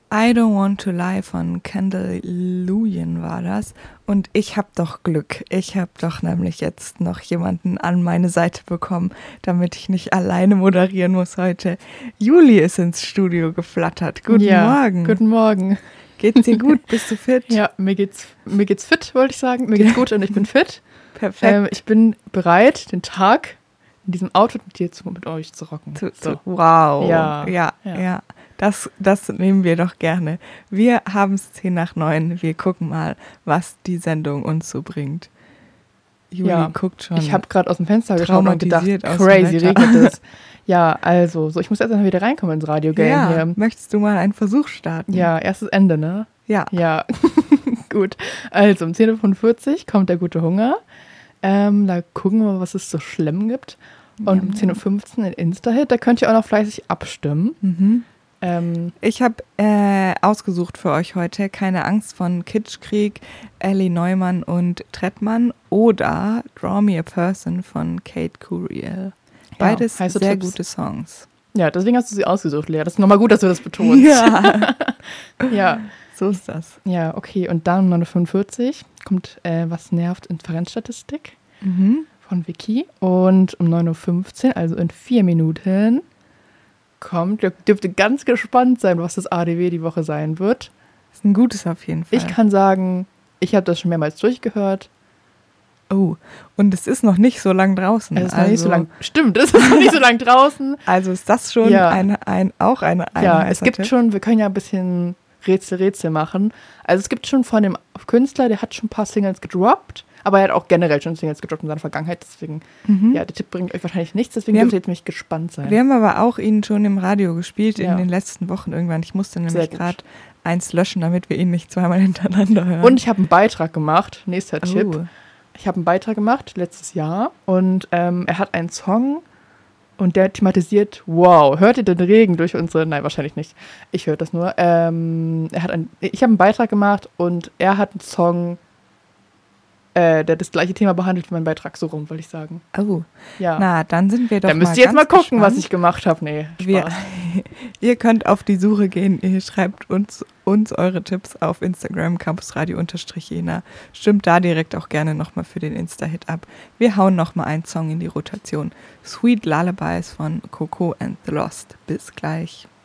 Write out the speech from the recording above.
I Don't Want to Lie von Kendall Luyan war das. Und ich habe doch Glück. Ich habe doch nämlich jetzt noch jemanden an meine Seite bekommen, damit ich nicht alleine moderieren muss heute. Juli ist ins Studio geflattert. Guten Morgen. Guten Morgen. Geht's dir gut? Bist du fit? Ja, mir geht's fit, wollte ich sagen. Mir geht's gut und ich bin fit. Perfekt. Ich bin bereit, den Tag in diesem Outfit mit euch zu rocken. Wow. Ja. Das nehmen wir doch gerne. Wir haben es 8:50. Wir gucken mal, was die Sendung uns so bringt. Juli guckt schon. Ich habe gerade aus dem Fenster geschaut und gedacht, aus crazy, regnet es. Ja, also, ich muss erst mal wieder reinkommen ins Radio-Game hier. Möchtest du mal einen Versuch starten? Ja, erstes Ende, ne? Ja. Gut. Also, um 10:45 Uhr kommt der gute Hunger. Da gucken wir mal, was es so schlimm gibt. Und um 10:15 Uhr ein Insta-Hit. Da könnt ihr auch noch fleißig abstimmen. Mhm. Ich habe ausgesucht für euch heute Keine Angst von Kitschkrieg, Ellie Neumann und Trettmann oder Draw Me a Person von Kate Curiel. Beides sehr Tipps. Gute Songs. Ja, deswegen hast du sie ausgesucht, Lea. Das ist nochmal gut, dass du das betonst. Ja. Ja. So ist das. Ja, okay. Und dann um 9:45 Uhr kommt Was nervt Inferenzstatistik von Vicky. Und um 9:15 Uhr, also in 4 Minuten, dürft ihr ganz gespannt sein, was das ADW die Woche sein wird. Ist ein gutes auf jeden Fall. Ich kann sagen, ich habe das schon mehrmals durchgehört. Oh, und es ist noch nicht so lang draußen. Es ist noch nicht so lang. Stimmt, es ist noch nicht so lang draußen. Also ist das schon auch eine Ja, es gibt schon, wir können ja ein bisschen Rätsel machen. Also es gibt schon von dem Künstler, der hat schon ein paar Singles gedroppt, aber er hat auch generell schon Singles gedroppt in seiner Vergangenheit. Deswegen, der Tipp bringt euch wahrscheinlich nichts, deswegen dürft ihr jetzt nämlich gespannt sein. Wir haben aber auch ihn schon im Radio gespielt in den letzten Wochen irgendwann. Ich musste nämlich gerade eins löschen, damit wir ihn nicht zweimal hintereinander hören. Und ich habe einen Beitrag gemacht, nächster Tipp. Ich habe einen Beitrag gemacht, letztes Jahr, und er hat einen Song und der thematisiert, wow, hört ihr den Regen durch unsere, nein, wahrscheinlich nicht, ich höre das nur. Ich habe einen Beitrag gemacht und er hat einen Song, der das gleiche Thema behandelt wie mein Beitrag, so rum, wollte ich sagen. Oh, ja. Na, dann sind wir doch dann müsst ihr jetzt mal gucken, was ich gemacht habe. Nee, Spaß. Ihr könnt auf die Suche gehen, ihr schreibt uns eure Tipps auf Instagram, campusradio_jena. Stimmt da direkt auch gerne nochmal für den Insta-Hit ab. Wir hauen nochmal einen Song in die Rotation. Sweet Lullabies von Coco and the Lost. Bis gleich.